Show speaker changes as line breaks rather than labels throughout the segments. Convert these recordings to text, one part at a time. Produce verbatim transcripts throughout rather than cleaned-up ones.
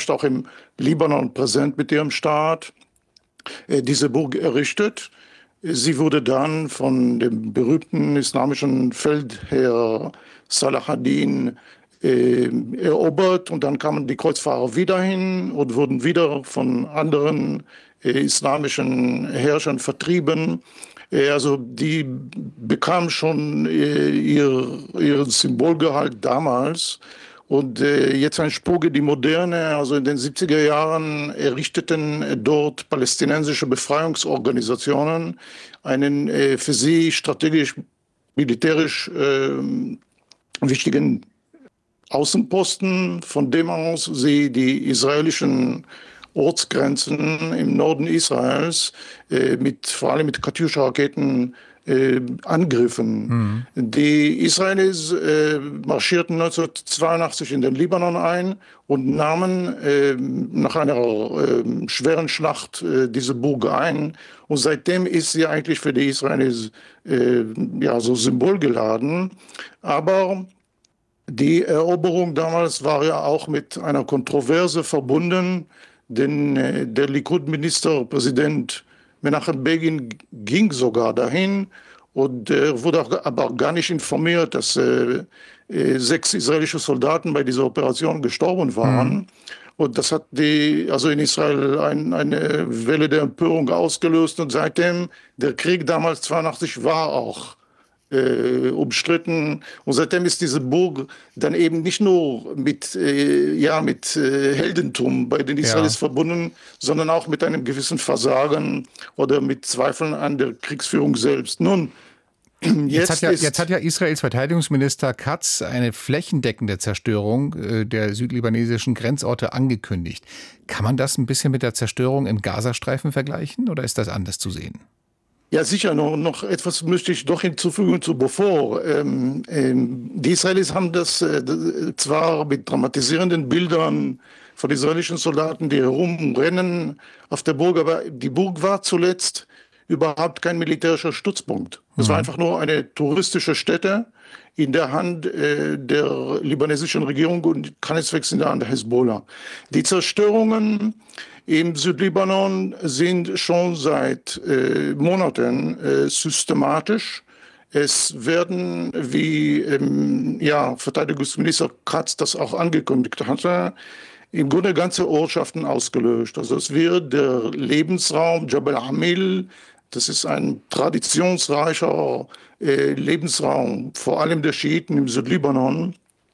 vielleicht auch im Libanon präsent mit ihrem Staat, äh, diese Burg errichtet. Sie wurde dann von dem berühmten islamischen Feldherr Salah ad-Din äh, erobert und dann kamen die Kreuzfahrer wieder hin und wurden wieder von anderen äh, islamischen Herrschern vertrieben. Äh, also die bekam schon äh, ihr, ihren Symbolgehalt damals. Und äh, jetzt ein Sprung in die Moderne, also in den siebziger Jahren errichteten äh, dort palästinensische Befreiungsorganisationen einen äh, für sie strategisch, militärisch äh, wichtigen Außenposten, von dem aus sie die israelischen Ortsgrenzen im Norden Israels äh, mit, vor allem mit Katjuscha-Raketen äh, angriffen.
Mhm.
Die Israelis äh, marschierten neunzehnhundertzweiundachtzig in den Libanon ein und nahmen äh, nach einer äh, schweren Schlacht äh, diese Burg ein. Und seitdem ist sie eigentlich für die Israelis äh, ja, so symbolgeladen. Aber die Eroberung damals war ja auch mit einer Kontroverse verbunden, denn äh, der Likud-Ministerpräsident Menachem Begin ging sogar dahin und äh, wurde auch, aber gar nicht informiert, dass äh, äh, sechs israelische Soldaten bei dieser Operation gestorben waren.
Mhm.
Und das hat die, also in Israel ein, eine Welle der Empörung ausgelöst. Und seitdem, der Krieg damals zweiundachtzig war auch äh, umstritten. Und seitdem ist diese Burg dann eben nicht nur mit, äh, ja, mit äh, Heldentum bei den Israelis
Ja.
verbunden, sondern auch mit einem gewissen Versagen oder mit Zweifeln an der Kriegsführung selbst. Nun,
Jetzt
jetzt
hat, ja,
ist...
jetzt hat ja Israels Verteidigungsminister Katz eine flächendeckende Zerstörung äh, der südlibanesischen Grenzorte angekündigt. Kann man das ein bisschen mit der Zerstörung im Gazastreifen vergleichen oder ist das anders zu sehen?
Ja, sicher, noch, noch etwas möchte ich doch hinzufügen zu Beaufort. Ähm, ähm, die Israelis haben das äh, zwar mit dramatisierenden Bildern von israelischen Soldaten, die herumrennen auf der Burg, aber die Burg war zuletzt überhaupt kein militärischer Stützpunkt. Es war
Mhm.
einfach nur eine touristische Stätte in der Hand äh, der libanesischen Regierung und keineswegs in der Hand der Hezbollah. Die Zerstörungen im Südlibanon sind schon seit äh, Monaten äh, systematisch. Es werden, wie ähm, ja, Verteidigungsminister Katz das auch angekündigt hatte, im Grunde ganze Ortschaften ausgelöscht. Also es wird der Lebensraum Jabal Amil, das ist ein traditionsreicher äh, Lebensraum, vor allem der Schiiten im Südlibanon,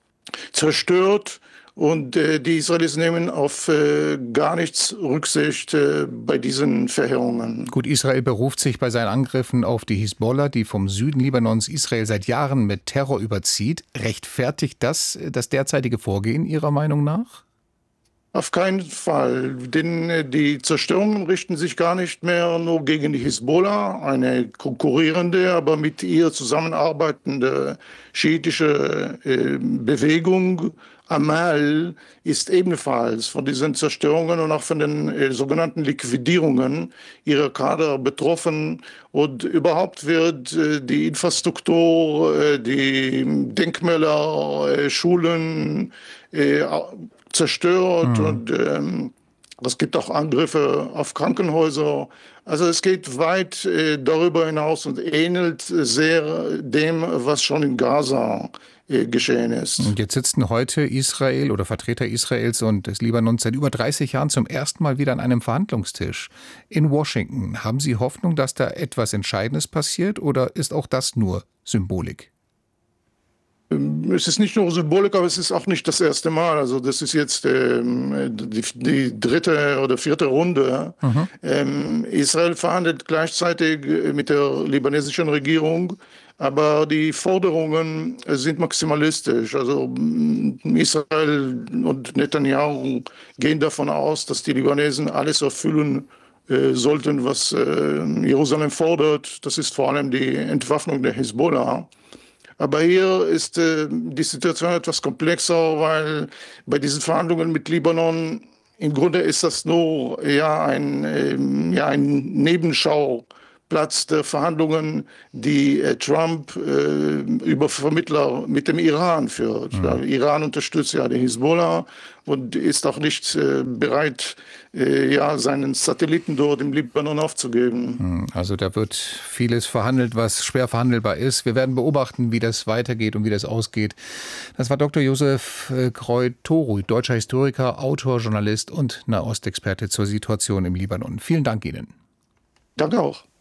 zerstört. Und äh, die Israelis nehmen auf äh, gar nichts Rücksicht äh, bei diesen Verheerungen.
Gut, Israel beruft sich bei seinen Angriffen auf die Hisbollah, die vom Süden Libanons Israel seit Jahren mit Terror überzieht. Rechtfertigt das das derzeitige Vorgehen Ihrer Meinung nach?
Auf keinen Fall, denn äh, die Zerstörungen richten sich gar nicht mehr nur gegen die Hisbollah, eine konkurrierende, aber mit ihr zusammenarbeitende schiitische äh, Bewegung. Amal ist ebenfalls von diesen Zerstörungen und auch von den äh, sogenannten Liquidierungen ihrer Kader betroffen. Und überhaupt wird äh, die Infrastruktur, äh, die Denkmäler, äh, Schulen, äh, zerstört
Mhm.
und ähm, es gibt auch Angriffe auf Krankenhäuser. Also es geht weit äh, darüber hinaus und ähnelt sehr dem, was schon in Gaza äh, geschehen ist.
Und jetzt sitzen heute Israel oder Vertreter Israels und des Libanons seit über dreißig Jahren zum ersten Mal wieder an einem Verhandlungstisch in Washington. Haben Sie Hoffnung, dass da etwas Entscheidendes passiert oder ist auch das nur Symbolik?
Es ist nicht nur Symbolik, aber es ist auch nicht das erste Mal. Also das ist jetzt ähm, die, die dritte oder vierte Runde.
Mhm.
Ähm, Israel verhandelt gleichzeitig mit der libanesischen Regierung, aber die Forderungen sind maximalistisch. Also Israel und Netanyahu gehen davon aus, dass die Libanesen alles erfüllen äh, sollten, was äh, Jerusalem fordert. Das ist vor allem die Entwaffnung der Hezbollah. Aber hier ist äh, die Situation etwas komplexer, weil bei diesen Verhandlungen mit Libanon im Grunde ist das nur ja, ein, ähm, ja, ein Nebenschauplatz Schauplatz der Verhandlungen, die äh, Trump äh, über Vermittler mit dem Iran führt. Mhm. Der Iran unterstützt ja die Hisbollah und ist auch nicht äh, bereit, äh, ja, seinen Satelliten dort im Libanon aufzugeben.
Also da wird vieles verhandelt, was schwer verhandelbar ist. Wir werden beobachten, wie das weitergeht und wie das ausgeht. Das war Doktor Josef Kreu-Toru, deutscher Historiker, Autor, Journalist und Nahostexperte zur Situation im Libanon. Vielen Dank Ihnen.
Danke auch.